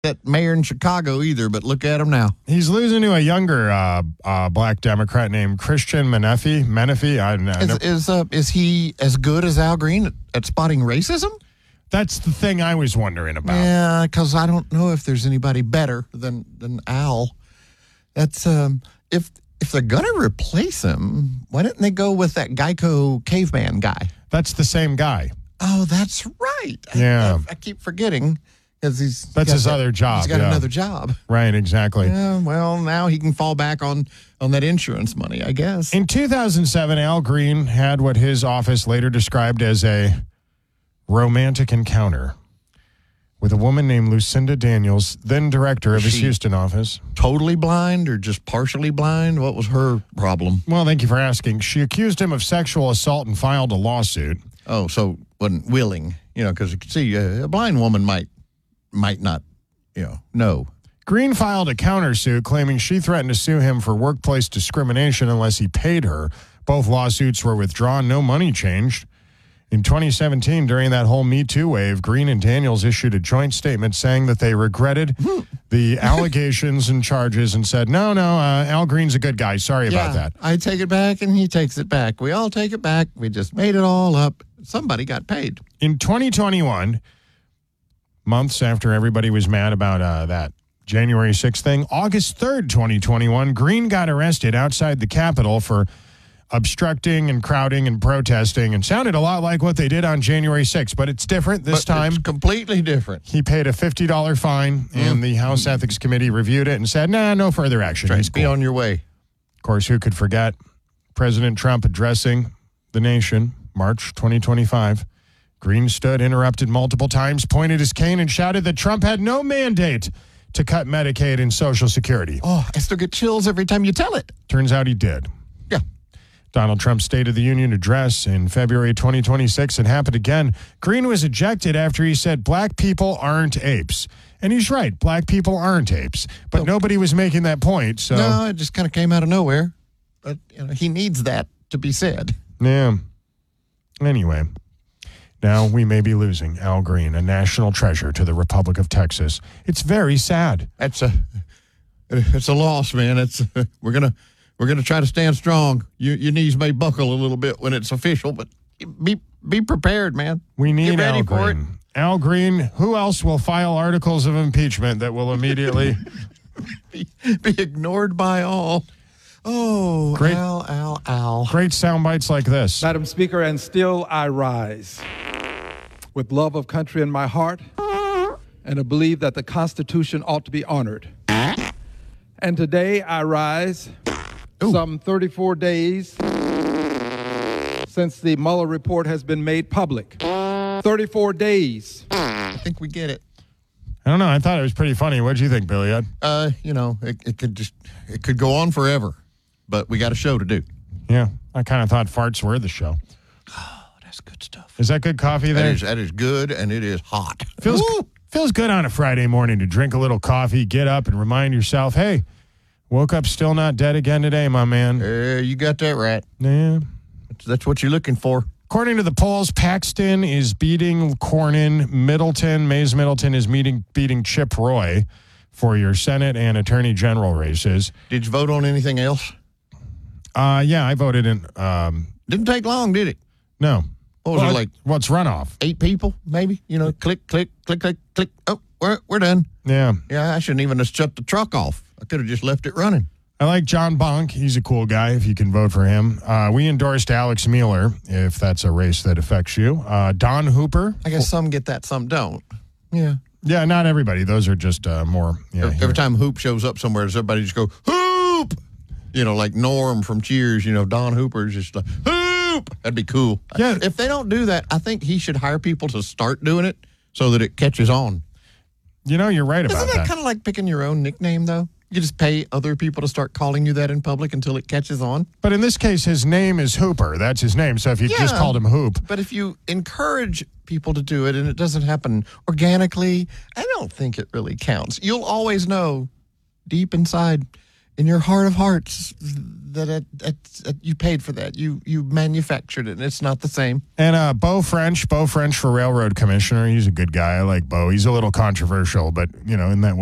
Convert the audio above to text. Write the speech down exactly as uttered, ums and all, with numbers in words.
that mayor in Chicago either, but look at him now. He's losing to a younger uh, uh, black Democrat named Christian Menefee. Menefee, I don't know. Is is, uh, is he as good as Al Green at, at spotting racism? That's the thing I was wondering about. Yeah, because I don't know if there's anybody better than than Al. That's um, if if they're gonna replace him, why didn't they go with that Geico caveman guy? That's the same guy. Oh, that's right. Yeah, I, I, I keep forgetting. Because he's That's his that, other job. He's got yeah. another job. Right, exactly. Yeah, well, now he can fall back on, on that insurance money, I guess. In two thousand seven, Al Green had what his office later described as a romantic encounter with a woman named Lucinda Daniels, then director of his She- Houston office. Totally blind or just partially blind? What was her problem? Well, thank you for asking. She accused him of sexual assault and filed a lawsuit. Oh, so wasn't willing, you know, because you can see uh, a blind woman might might not, you know, know. Green filed a countersuit claiming she threatened to sue him for workplace discrimination unless he paid her. Both lawsuits were withdrawn. No money changed. In twenty seventeen, during that whole Me Too wave, Green and Daniels issued a joint statement saying that they regretted the allegations and charges and said, no, no, uh, Al Green's a good guy. Sorry about that. I take it back and he takes it back. We all take it back. We just made it all up. Somebody got paid. In twenty twenty-one, months after everybody was mad about uh, that January sixth thing, August third, twenty twenty-one, Green got arrested outside the Capitol for obstructing and crowding and protesting, and sounded a lot like what they did on January sixth, but it's different this But time. it's completely different. He paid a fifty dollars fine, and the House Ethics Committee reviewed it and said, nah, no further action. Try He's to be cool. on your way. Of course, who could forget President Trump addressing the nation, March twenty twenty-five. Green stood, interrupted multiple times, pointed his cane, and shouted that Trump had no mandate to cut Medicaid and Social Security. Oh, I still get chills every time you tell it. Turns out he did. Yeah. Donald Trump's State of the Union address in February twenty twenty-six, it happened again. Green was ejected after he said black people aren't apes. And he's right, black people aren't apes. But No. nobody was making that point, so... No, it just kind of came out of nowhere. But you know, he needs that to be said. Yeah. Anyway, now we may be losing Al Green, a national treasure to the Republic of Texas. It's very sad. That's a it's a loss, man. It's we're gonna we're gonna try to stand strong. Your your knees may buckle a little bit when it's official, but be be prepared, man. We need Get ready Al for Green. Al Green, who else will file articles of impeachment that will immediately... be, be ignored by all. Oh, Great. Al, Al, Al. Great sound bites like this. Madam Speaker, and still I rise with love of country in my heart and a belief that the Constitution ought to be honored. And today I rise Ooh. some thirty-four days since the Mueller report has been made public. thirty-four days. I think we get it. I don't know. I thought it was pretty funny. What'd you think, Billy Ed? Uh, you know, it, it could just it could go on forever, but we got a show to do. Yeah, I kind of thought farts were the show. Oh, that's good stuff. Is that good coffee That there? is that is good, and it is hot. Feels Woo! feels good on a Friday morning to drink a little coffee, get up, and remind yourself, hey, woke up still not dead again today, my man. Uh, you got that right. Yeah. That's, that's what you're looking for. According to the polls, Paxton is beating Cornyn. Middleton, Mays Middleton is meeting, beating Chip Roy for your Senate and Attorney General races. Did you vote on anything else? Uh, yeah, I voted in. Um, Didn't take long, did it? no. What was Well, it, like What's runoff? eight people, maybe? You know, click, click, click, click, click. Oh, we're, we're done. Yeah. Yeah, I shouldn't even have shut the truck off. I could have just left it running. I like John Bonk. He's a cool guy, if you can vote for him. Uh, we endorsed Alex Mueller, if that's a race that affects you. Uh, Don Hooper. I guess some get that, some don't. Yeah. Yeah, not everybody. Those are just uh, more. Yeah, Every, every time Hoop shows up somewhere, does everybody just go, Hoop! You know, like Norm from Cheers, you know, Don Hooper's just like, Hoop! That'd be cool. Yeah. If they don't do that, I think he should hire people to start doing it so that it catches on. You know, you're right about Isn't that, that. kind of like picking your own nickname, though? You just pay other people to start calling you that in public until it catches on. But in this case, his name is Hooper. That's his name. So if you just Yeah. called him Hoop. But if you encourage people to do it and it doesn't happen organically, I don't think it really counts. You'll always know deep inside in your heart of hearts that it, it, it, you paid for that. You you manufactured it, and it's not the same. And uh, Beau French, Beau French for Railroad Commissioner. He's a good guy. I like Beau. He's a little controversial, but, you know, in that